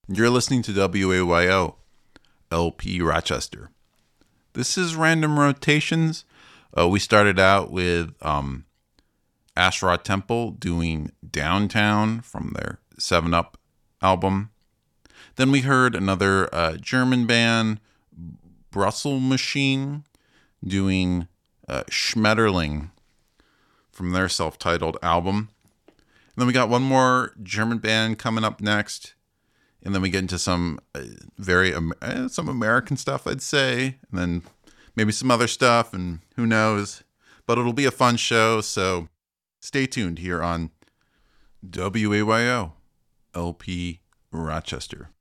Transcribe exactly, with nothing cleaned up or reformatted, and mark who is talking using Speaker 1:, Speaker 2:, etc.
Speaker 1: You're listening to W A Y O, L P Rochester. This is Random Rotations. Uh, we started out with um, Asherah Temple doing Downtown from their seven up album. Then we heard another uh, German band, Brussels Machine, doing uh, Schmetterling from their self-titled album. And then we got one more German band coming up next. And then we get into some uh, very um, uh, some American stuff, I'd say, and then maybe some other stuff, and who knows. But it'll be a fun show, so stay tuned here on W A Y O, L P Rochester.